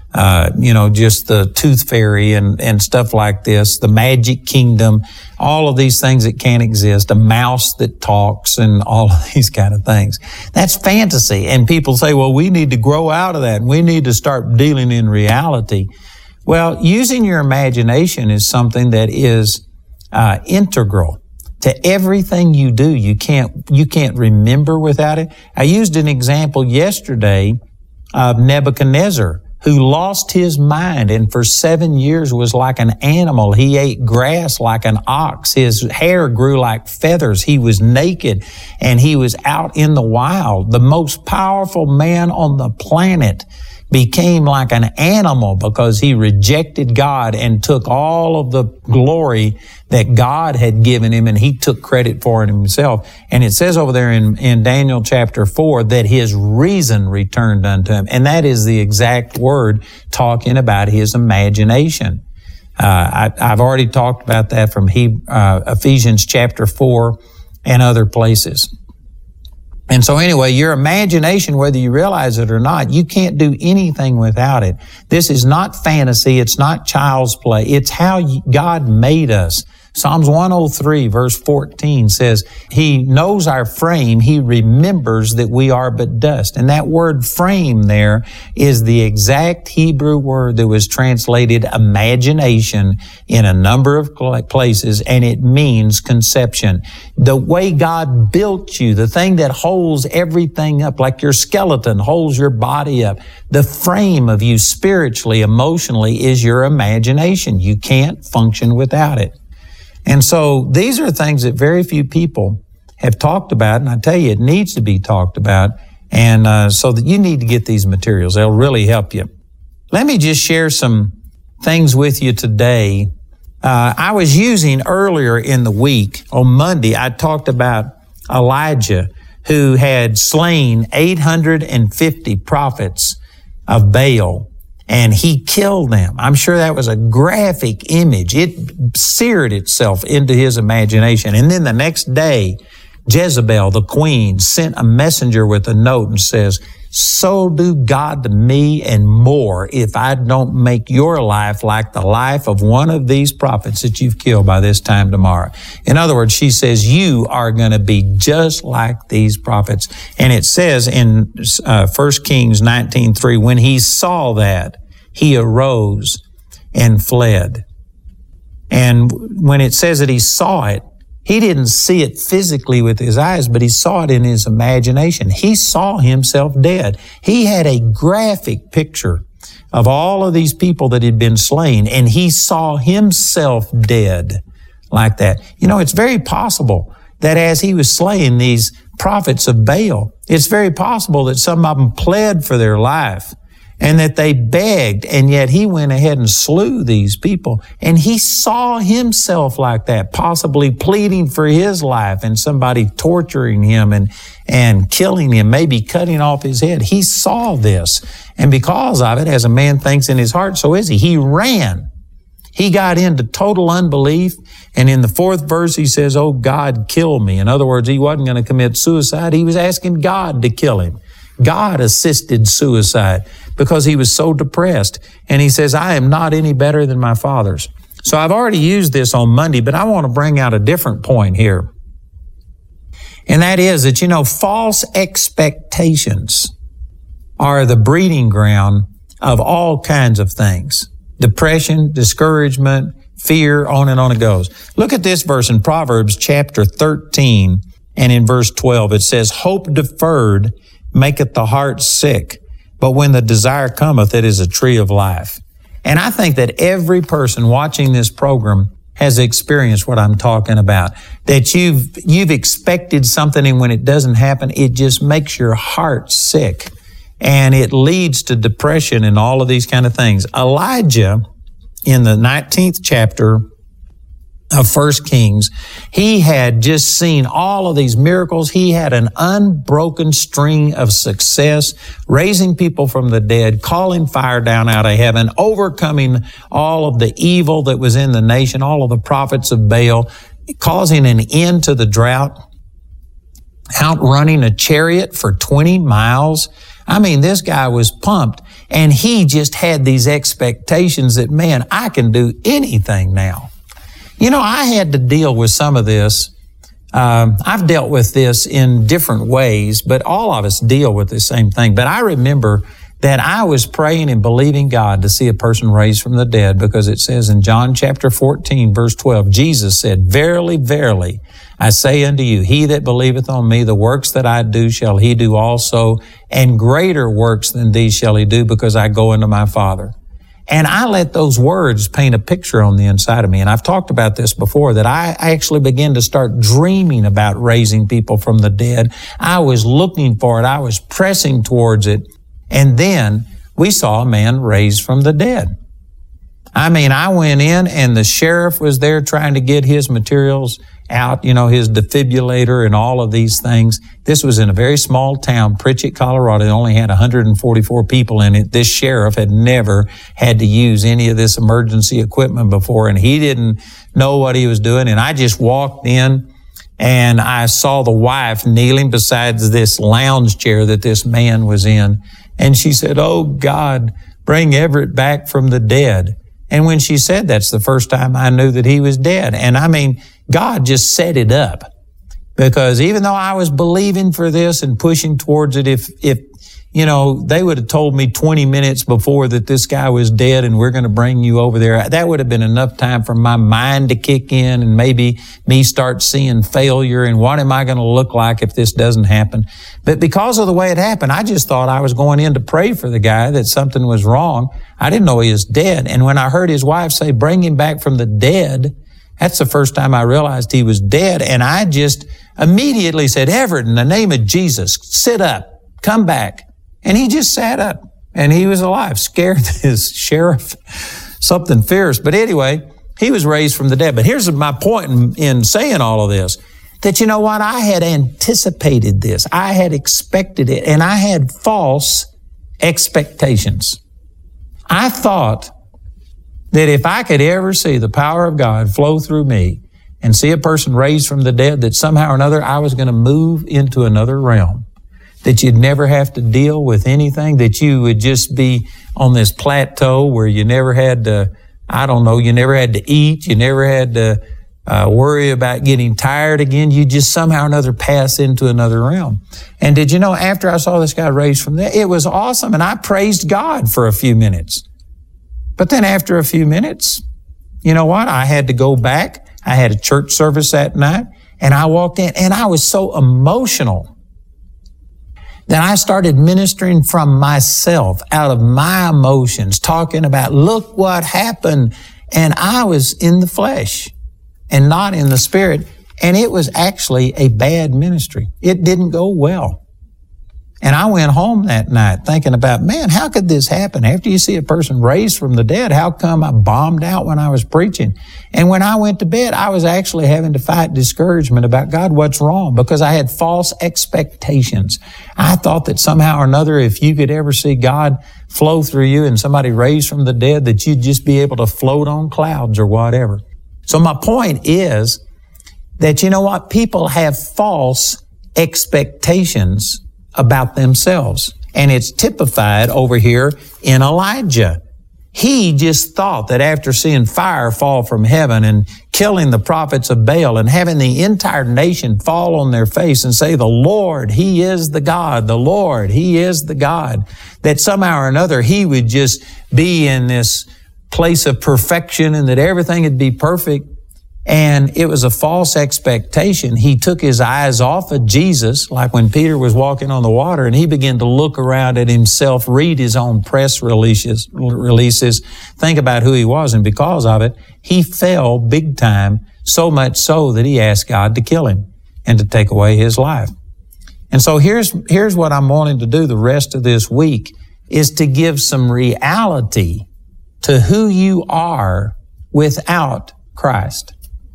S3: just the tooth fairy and stuff like this, the magic kingdom, all of these things that can't exist, a mouse that talks and all of these kind of things. That's fantasy. And people say, well, we need to grow out of that and we need to start dealing in reality. Well, using your imagination is something that is integral to everything you do. You can't remember without it. I used an example yesterday of Nebuchadnezzar, who lost his mind and for 7 years was like an animal. He ate grass like an ox. His hair grew like feathers. He was naked and he was out in the wild. The most powerful man on the planet became like an animal because he rejected God and took all of the glory that God had given him, and he took credit for it himself. And it says over there in Daniel chapter 4 that his reason returned unto him. And that is the exact word talking about his imagination. I've already talked about that from Ephesians chapter 4 and other places. And so anyway, your imagination, whether you realize it or not, you can't do anything without it. This is not fantasy. It's not child's play. It's how God made us. Psalms 103 verse 14 says, He knows our frame. He remembers that we are but dust. And that word frame there is the exact Hebrew word that was translated imagination in a number of places, and it means conception. The way God built you, the thing that holds everything up, like your skeleton holds your body up, the frame of you spiritually, emotionally is your imagination. You can't function without it. And so these are things that very few people have talked about, and I tell you, it needs to be talked about, and so that you need to get these materials. They'll really help you. Let me just share some things with you today. I was using earlier in the week, on Monday, I talked about Elijah, who had slain 850 prophets of Baal, and he killed them. I'm sure that was a graphic image. It seared itself into his imagination. And then the next day, Jezebel, the queen, sent a messenger with a note and says, so do God to me and more if I don't make your life like the life of one of these prophets that you've killed by this time tomorrow. In other words, she says, you are going to be just like these prophets. And it says in 1 Kings 19:3, when he saw that, he arose and fled. And when it says that he saw it, he didn't see it physically with his eyes, but he saw it in his imagination. He saw himself dead. He had a graphic picture of all of these people that had been slain, and he saw himself dead like that. You know, it's very possible that as he was slaying these prophets of Baal, it's very possible that some of them pled for their life and that they begged, and yet he went ahead and slew these people. And he saw himself like that, possibly pleading for his life and somebody torturing him and killing him, maybe cutting off his head. He saw this. And because of it, as a man thinks in his heart, so is he. He ran. He got into total unbelief. And in the 4th verse, he says, oh, God, kill me. In other words, he wasn't going to commit suicide. He was asking God to kill him. God assisted suicide because he was so depressed. And he says, I am not any better than my fathers. So I've already used this on Monday, but I want to bring out a different point here. And that is that, you know, false expectations are the breeding ground of all kinds of things. Depression, discouragement, fear, on and on it goes. Look at this verse in Proverbs chapter 13 and in verse 12. It says, hope deferred maketh the heart sick, but when the desire cometh, it is a tree of life. And I think that every person watching this program has experienced what I'm talking about. That you've expected something, and when it doesn't happen, it just makes your heart sick. And it leads to depression and all of these kind of things. Elijah, in the 19th chapter of 1 Kings, he had just seen all of these miracles. He had an unbroken string of success, raising people from the dead, calling fire down out of heaven, overcoming all of the evil that was in the nation, all of the prophets of Baal, causing an end to the drought, outrunning a chariot for 20 miles. I mean, this guy was pumped. And he just had these expectations that, man, I can do anything now. You know, I had to deal with some of this. I've dealt with this in different ways, but all of us deal with the same thing. But I remember that I was praying and believing God to see a person raised from the dead, because it says in John chapter 14, verse 12, Jesus said, "Verily, verily, I say unto you, he that believeth on me, the works that I do shall he do also, and greater works than these shall he do, because I go unto my Father." And I let those words paint a picture on the inside of me. And I've talked about this before, that I actually began to start dreaming about raising people from the dead. I was looking for it. I was pressing towards it. And then we saw a man raised from the dead. I mean, I went in and the sheriff was there trying to get his materials out, you know, his defibrillator and all of these things. This was in a very small town, Pritchett, Colorado. It only had 144 people in it. This sheriff had never had to use any of this emergency equipment before, and he didn't know what he was doing. And I just walked in and I saw the wife kneeling beside this lounge chair that this man was in. And she said, "Oh God, bring Everett back from the dead." And when she said that's the first time I knew that he was dead. And I mean, God just set it up, because even though I was believing for this and pushing towards it, if you know, they would have told me 20 minutes before that this guy was dead and we're going to bring you over there, that would have been enough time for my mind to kick in and maybe me start seeing failure and what am I going to look like if this doesn't happen. But because of the way it happened, I just thought I was going in to pray for the guy, that something was wrong. I didn't know he was dead. And when I heard his wife say, "Bring him back from the dead," that's the first time I realized he was dead. And I just immediately said, "Everett, in the name of Jesus, sit up, come back." And he just sat up and he was alive, scared his sheriff, something fierce. But anyway, he was raised from the dead. But here's my point in saying all of this, that you know what? I had anticipated this. I had expected it, and I had false expectations. I thought that if I could ever see the power of God flow through me and see a person raised from the dead, that somehow or another I was going to move into another realm, that you'd never have to deal with anything, that you would just be on this plateau where you never had to, you never had to eat, you never had to worry about getting tired again. You just somehow or another pass into another realm. And did you know, after I saw this guy raised from there, it was awesome, and I praised God for a few minutes. But then after a few minutes, you know what? I had to go back. I had a church service that night, and I walked in, and I was so emotional that I started ministering from myself, out of my emotions, talking about, look what happened. And I was in the flesh and not in the spirit. And it was actually a bad ministry. It didn't go well. And I went home that night thinking about, man, how could this happen? After you see a person raised from the dead, how come I bombed out when I was preaching? And when I went to bed, I was actually having to fight discouragement about, God, what's wrong? Because I had false expectations. I thought that somehow or another, if you could ever see God flow through you and somebody raised from the dead, that you'd just be able to float on clouds or whatever. So my point is that, you know what? People have false expectations about themselves. And it's typified over here in Elijah. He just thought that after seeing fire fall from heaven and killing the prophets of Baal and having the entire nation fall on their face and say, the Lord, He is the God, the Lord, He is the God, that somehow or another He would just be in this place of perfection and that everything would be perfect. And it was a false expectation. He took his eyes off of Jesus, like when Peter was walking on the water, and he began to look around at himself, read his own press releases, think about who he was, and because of it, he fell big time, so much so that he asked God to kill him and to take away his life. And so here's what I'm wanting to do the rest of this week, is to give some reality to who you are without Christ.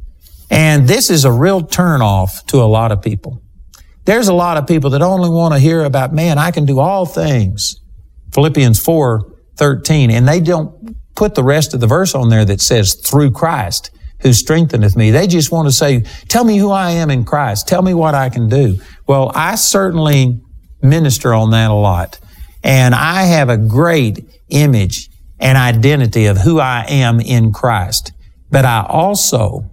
S3: And this is a real turnoff to a lot of people. There's a lot of people that only want to hear about, man, I can do all things. Philippians 4:13. And they don't put the rest of the verse on there that says, through Christ, who strengtheneth me. They just want to say, tell me who I am in Christ. Tell me what I can do. Well, I certainly minister on that a lot. And I have a great image and identity of who I am in Christ. But I also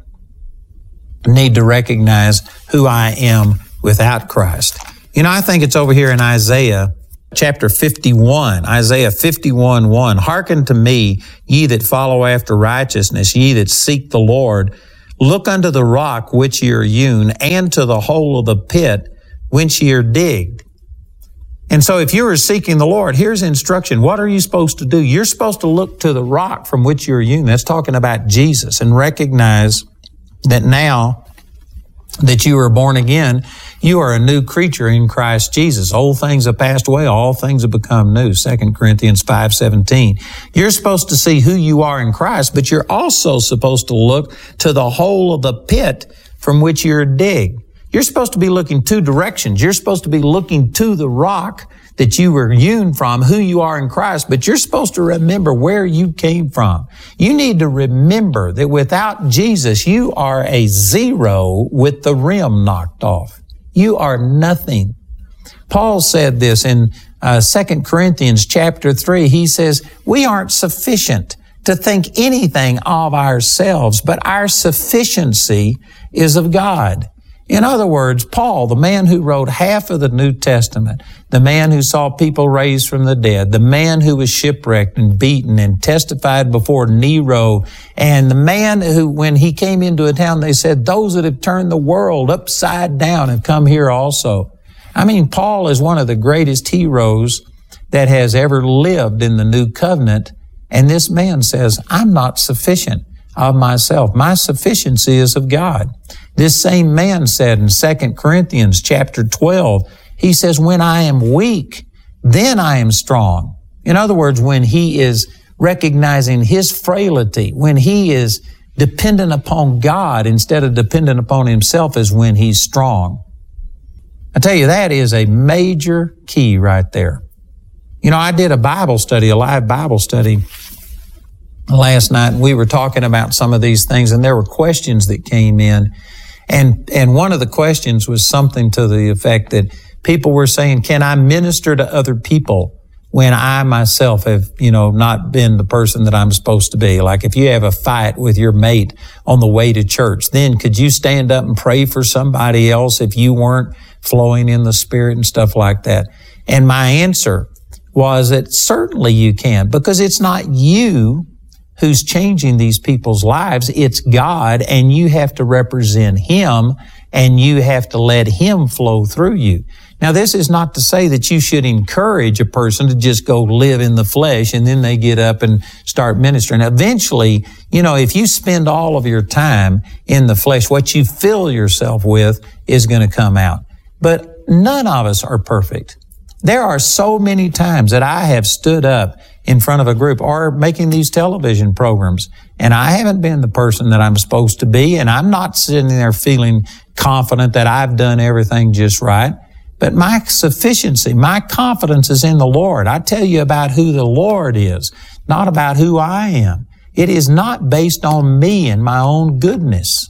S3: need to recognize who I am without Christ. You know, I think it's over here in Isaiah chapter 51, Isaiah 51:1. Hearken to me, ye that follow after righteousness, ye that seek the Lord. Look unto the rock which ye are hewn, and to the hole of the pit whence ye are digged. And so if you are seeking the Lord, here's instruction. What are you supposed to do? You're supposed to look to the rock from which you're hewn. That's talking about Jesus, and recognize that now that you are born again, you are a new creature in Christ Jesus. Old things have passed away. All things have become new. 2 Corinthians 5:17. You're supposed to see who you are in Christ, but you're also supposed to look to the hole of the pit from which you're digged. You're supposed to be looking two directions. You're supposed to be looking to the rock that you were hewn from, who you are in Christ, but you're supposed to remember where you came from. You need to remember that without Jesus, you are a zero with the rim knocked off. You are nothing. Paul said this in 2 Corinthians chapter 3. He says, we aren't sufficient to think anything of ourselves, but our sufficiency is of God. In other words, Paul, the man who wrote half of the New Testament, the man who saw people raised from the dead, the man who was shipwrecked and beaten and testified before Nero, and the man who, when he came into a town, they said, those that have turned the world upside down have come here also. I mean, Paul is one of the greatest heroes that has ever lived in the New Covenant, and this man says, I'm not sufficient of myself. My sufficiency is of God. This same man said in 2 Corinthians chapter 12, he says, when I am weak, then I am strong. In other words, when he is recognizing his frailty, when he is dependent upon God instead of dependent upon himself, is when he's strong. I tell you, that is a major key right there. You know, I did a Bible study, a live Bible study last night, and we were talking about some of these things, and there were questions that came in. And one of the questions was something to the effect that people were saying, can I minister to other people when I myself have, not been the person that I'm supposed to be? Like if you have a fight with your mate on the way to church, then could you stand up and pray for somebody else if you weren't flowing in the Spirit and stuff like that? And my answer was that certainly you can, because it's not you who's changing these people's lives. It's God, and you have to represent Him, and you have to let Him flow through you. Now, this is not to say that you should encourage a person to just go live in the flesh and then they get up and start ministering. Eventually, if you spend all of your time in the flesh, what you fill yourself with is going to come out. But none of us are perfect. There are so many times that I have stood up in front of a group or making these television programs, and I haven't been the person that I'm supposed to be, and I'm not sitting there feeling confident that I've done everything just right. But my sufficiency, my confidence is in the Lord. I tell you about who the Lord is, not about who I am. It is not based on me and my own goodness.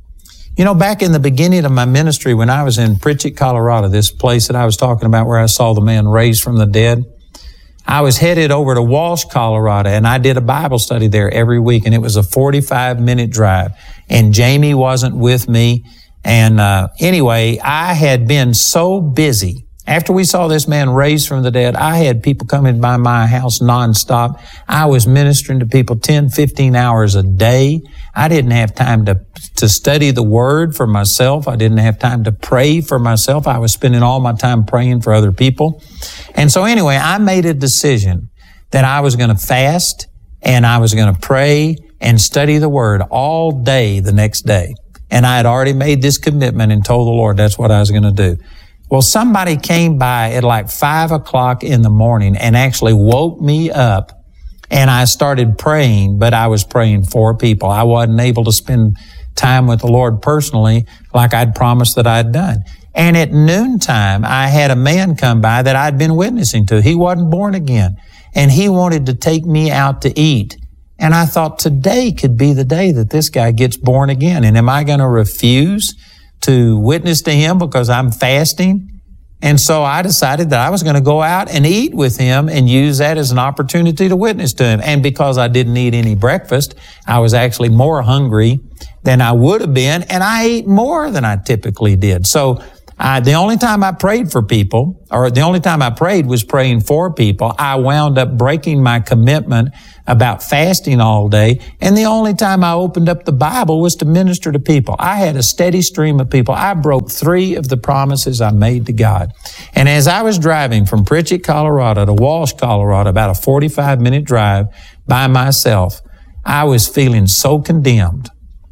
S3: Back in the beginning of my ministry, when I was in Pritchett, Colorado, this place that I was talking about where I saw the man raised from the dead, I was headed over to Walsh, Colorado, and I did a Bible study there every week, and it was a 45-minute drive. And Jamie wasn't with me. And anyway, I had been so busy. After we saw this man raised from the dead, I had people coming by my house nonstop. I was ministering to people 10, 15 hours a day. I didn't have time to study the Word for myself. I didn't have time to pray for myself. I was spending all my time praying for other people. And so anyway, I made a decision that I was going to fast and I was going to pray and study the Word all day the next day. And I had already made this commitment and told the Lord that's what I was going to do. Well, somebody came by at like 5 o'clock in the morning and actually woke me up, and I started praying, but I was praying for people. I wasn't able to spend time with the Lord personally like I'd promised that I'd done. And at noontime, I had a man come by that I'd been witnessing to. He wasn't born again, and he wanted to take me out to eat. And I thought today could be the day that this guy gets born again. And am I going to refuse to witness to him because I'm fasting? And so I decided that I was going to go out and eat with him and use that as an opportunity to witness to him. And because I didn't eat any breakfast, I was actually more hungry than I would have been, and I ate more than I typically did. So the only time I prayed for people, or the only time I prayed was praying for people, I wound up breaking my commitment about fasting all day. And the only time I opened up the Bible was to minister to people. I had a steady stream of people. I broke 3 of the promises I made to God. And as I was driving from Pritchett, Colorado to Walsh, Colorado, about a 45-minute drive by myself, I was feeling so condemned.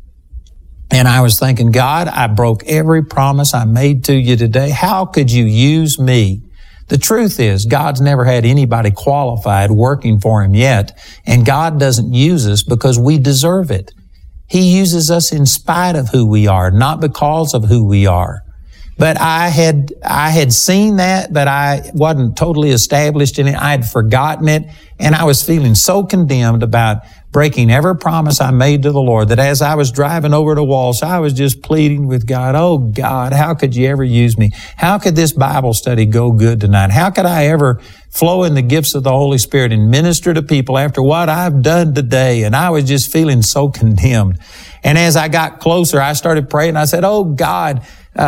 S3: And I was thinking, God, I broke every promise I made to you today. How could you use me? The truth is, God's never had anybody qualified working for him yet. And God doesn't use us because we deserve it. He uses us in spite of who we are, not because of who we are. But I had seen that, but I wasn't totally established in it. I had forgotten it. And I was feeling so condemned about breaking every promise I made to the Lord that as I was driving over to Walsh, I was just pleading with God, oh God, how could you ever use me? How could this Bible study go good tonight? How could I ever flow in the gifts of the Holy Spirit and minister to people after what I've done today? And I was just feeling so condemned. And as I got closer, I started praying. I said, oh God,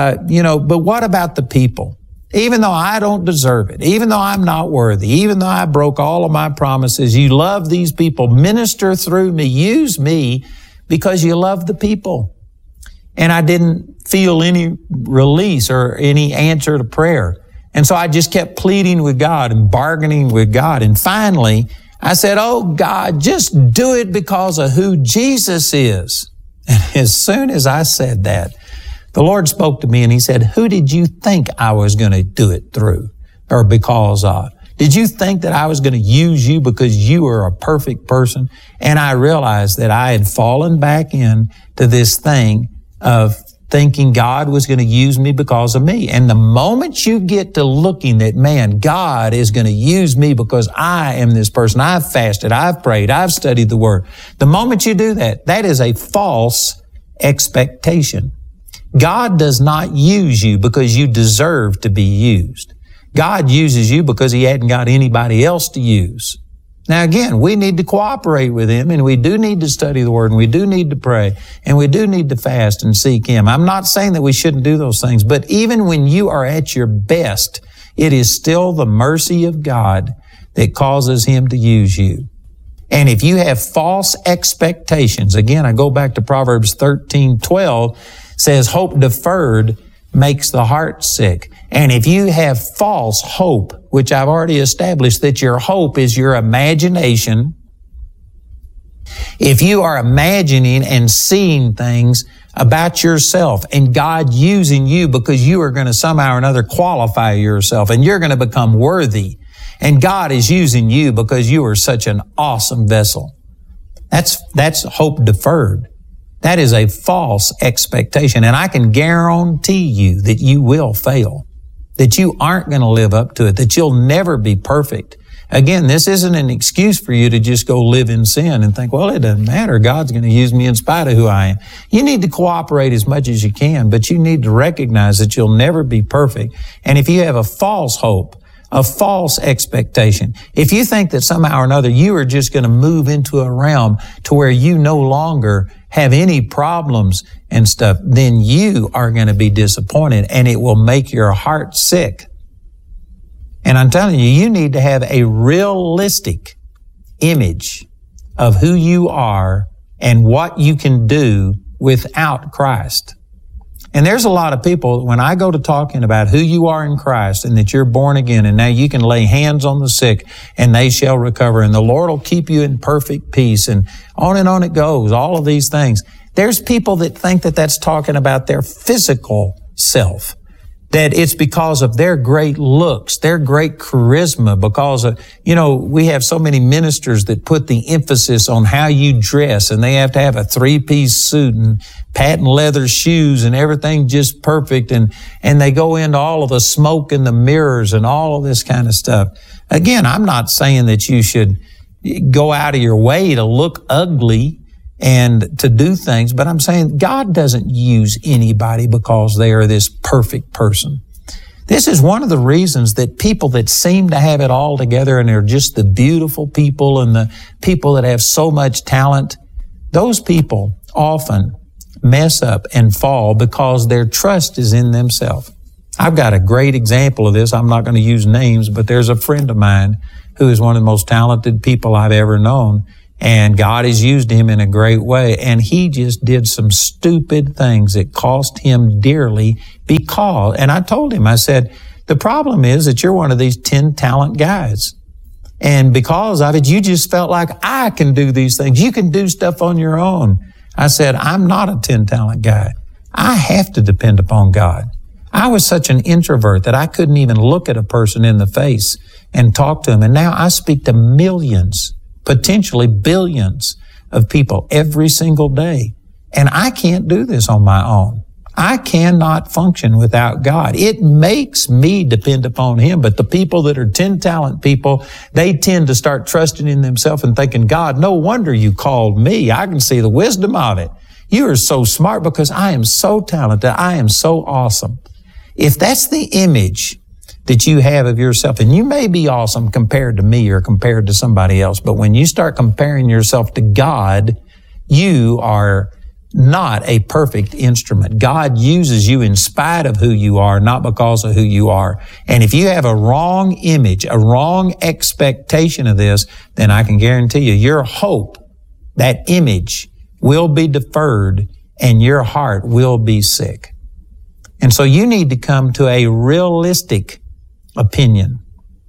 S3: but what about the people? Even though I don't deserve it, even though I'm not worthy, even though I broke all of my promises, you love these people. Minister through me. Use me because you love the people. And I didn't feel any release or any answer to prayer. And so I just kept pleading with God and bargaining with God. And finally, I said, oh God, just do it because of who Jesus is. And as soon as I said that, the Lord spoke to me and He said, who did you think I was going to do it through or because of? Did you think that I was going to use you because you were a perfect person? And I realized that I had fallen back into this thing of thinking God was going to use me because of me. And the moment you get to looking that, man, God is going to use me because I am this person. I've fasted, I've prayed, I've studied the Word. The moment you do that, that is a false expectation. God does not use you because you deserve to be used. God uses you because He hadn't got anybody else to use. Now again, we need to cooperate with Him, and we do need to study the Word, and we do need to pray, and we do need to fast and seek Him. I'm not saying that we shouldn't do those things, but even when you are at your best, it is still the mercy of God that causes Him to use you. And if you have false expectations, again, I go back to Proverbs 13:12, says hope deferred makes the heart sick. And if you have false hope, which I've already established that your hope is your imagination, if you are imagining and seeing things about yourself and God using you because you are going to somehow or another qualify yourself and you're going to become worthy, and God is using you because you are such an awesome vessel, that's hope deferred. That is a false expectation. And I can guarantee you that you will fail, that you aren't going to live up to it, that you'll never be perfect. Again, this isn't an excuse for you to just go live in sin and think, well, it doesn't matter. God's going to use me in spite of who I am. You need to cooperate as much as you can, but you need to recognize that you'll never be perfect. And if you have a false hope, a false expectation, if you think that somehow or another you are just going to move into a realm to where you no longer have any problems and stuff, then you are going to be disappointed and it will make your heart sick. And I'm telling you, you need to have a realistic image of who you are and what you can do without Christ. And there's a lot of people, when I go to talking about who you are in Christ and that you're born again and now you can lay hands on the sick and they shall recover and the Lord will keep you in perfect peace and on it goes, all of these things. There's people that think that that's talking about their physical self, that it's because of their great looks, their great charisma, because of, we have so many ministers that put the emphasis on how you dress and they have to have a 3-piece suit and patent leather shoes and everything just perfect. And they go into all of the smoke and the mirrors and all of this kind of stuff. Again, I'm not saying that you should go out of your way to look ugly and to do things, but I'm saying God doesn't use anybody because they are this perfect person. This is one of the reasons that people that seem to have it all together and they're just the beautiful people and the people that have so much talent, those people often mess up and fall because their trust is in themselves. I've got a great example of this. I'm not going to use names, but there's a friend of mine who is one of the most talented people I've ever known. And God has used him in a great way. And he just did some stupid things that cost him dearly because, and I told him, I said, the problem is that you're one of these 10 talent guys. And because of it, you just felt like I can do these things. You can do stuff on your own. I said, I'm not a 10 talent guy. I have to depend upon God. I was such an introvert that I couldn't even look at a person in the face and talk to them. And now I speak to millions, potentially billions of people every single day. And I can't do this on my own. I cannot function without God. It makes me depend upon Him. But the people that are 10 talent people, they tend to start trusting in themselves and thinking, God, no wonder you called me. I can see the wisdom of it. You are so smart because I am so talented. I am so awesome. If that's the image that you have of yourself, and you may be awesome compared to me or compared to somebody else, but when you start comparing yourself to God, you are not a perfect instrument. God uses you in spite of who you are, not because of who you are. And if you have a wrong image, a wrong expectation of this, then I can guarantee you, your hope, that image, will be deferred and your heart will be sick. And so you need to come to a realistic opinion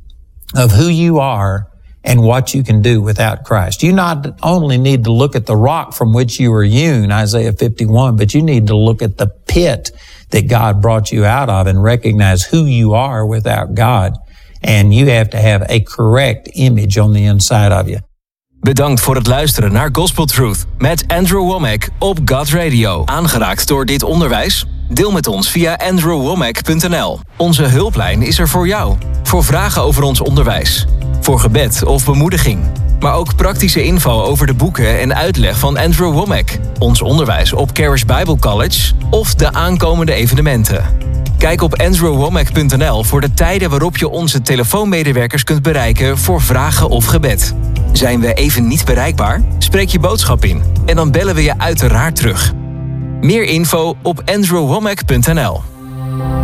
S3: of who you are and what you can do without Christ. You not only need to look at the rock from which you were hewn, Isaiah 51, but you need to look at the pit that God brought you out of and recognize who you are without God. And you have to have a correct image on the inside of you.
S2: Bedankt voor het luisteren naar Gospel Truth met Andrew Wommack op God Radio. Aangeraakt door dit onderwijs? Deel met ons via andrewwommack.nl. Onze hulplijn is er voor jou. Voor vragen over ons onderwijs. Voor gebed of bemoediging. Maar ook praktische info over de boeken en uitleg van Andrew Wommack. Ons onderwijs op Charis Bible College of de aankomende evenementen. Kijk op andrewwommack.nl voor de tijden waarop je onze telefoonmedewerkers kunt bereiken voor vragen of gebed. Zijn we even niet bereikbaar? Spreek je boodschap in en dan bellen we je uiteraard terug. Meer info op andrewwommack.nl.